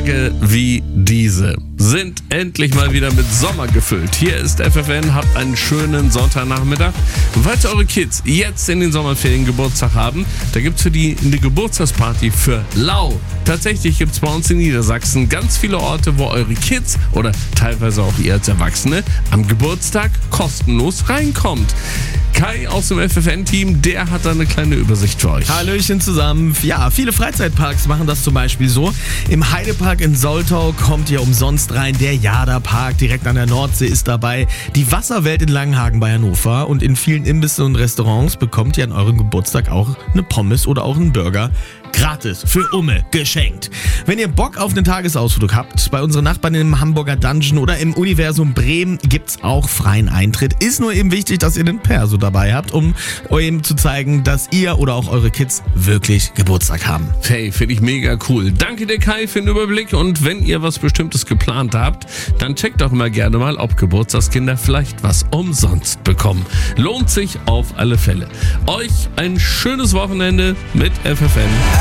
Tage wie diese sind endlich mal wieder mit Sommer gefüllt. Hier ist FFN, habt einen schönen Sonntagnachmittag. Falls eure Kids jetzt in den Sommerferien Geburtstag haben, da gibt's für die eine Geburtstagsparty für lau. Tatsächlich gibt's bei uns in Niedersachsen ganz viele Orte, wo eure Kids oder teilweise auch ihr als Erwachsene am Geburtstag kostenlos reinkommt. Kai aus dem FFN-Team, der hat da eine kleine Übersicht für euch. Hallöchen zusammen. Ja, viele Freizeitparks machen das zum Beispiel so. Im Heidepark in Soltau kommt ihr umsonst rein. Der Jada-Park direkt an der Nordsee ist dabei. Die Wasserwelt in Langenhagen bei Hannover. Und in vielen Imbissen und Restaurants bekommt ihr an eurem Geburtstag auch eine Pommes oder auch einen Burger gratis für Umme geschenkt. Wenn ihr Bock auf einen Tagesausflug habt, bei unseren Nachbarn im Hamburger Dungeon oder im Universum Bremen gibt's auch freien Eintritt. Ist nur eben wichtig, dass ihr den Perso dabei habt, um euch zu zeigen, dass ihr oder auch eure Kids wirklich Geburtstag haben. Hey, finde ich mega cool. Danke dir, Kai, für den Überblick. Und wenn ihr was Bestimmtes geplant habt, dann checkt doch immer gerne mal, ob Geburtstagskinder vielleicht was umsonst bekommen. Lohnt sich auf alle Fälle. Euch ein schönes Wochenende mit FFN.